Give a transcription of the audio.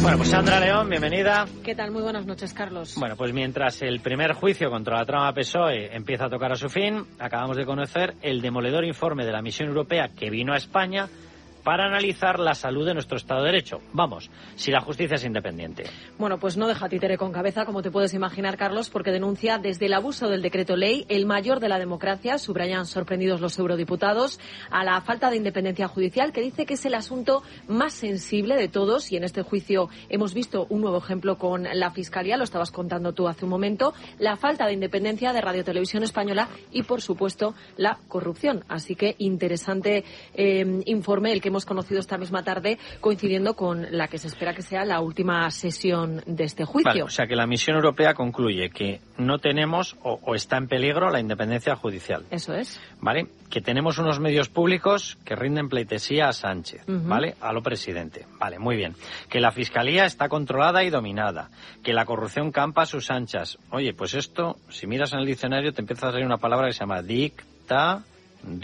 Bueno, pues Sandra León, bienvenida. ¿Qué tal? Muy buenas noches, Carlos. Bueno, pues mientras el primer juicio contra la trama PSOE empieza a tocar a su fin, acabamos de conocer el demoledor informe de la misión europea que vino a España para analizar la salud de nuestro Estado de Derecho. Vamos, si la justicia es independiente. Bueno, pues no deja títere con cabeza, como te puedes imaginar, Carlos, porque denuncia desde el abuso del decreto ley, el mayor de la democracia, subrayan sorprendidos los eurodiputados, a la falta de independencia judicial, que dice que es el asunto más sensible de todos, y en este juicio hemos visto un nuevo ejemplo con la Fiscalía, lo estabas contando tú hace un momento, la falta de independencia de Radio Televisión Española y, por supuesto, la corrupción. Así que interesante informe el que hemos conocido esta misma tarde, coincidiendo con la que se espera que sea la última sesión de este juicio. Vale, o sea que la misión europea concluye que no tenemos o está en peligro la independencia judicial. Eso es. ¿Vale? Que tenemos unos medios públicos que rinden pleitesía a Sánchez, ¿vale? A lo presidente. Vale, muy bien. Que la Fiscalía está controlada y dominada. Que la corrupción campa a sus anchas. Oye, pues esto, si miras en el diccionario, te empieza a salir una palabra que se llama dictatorial.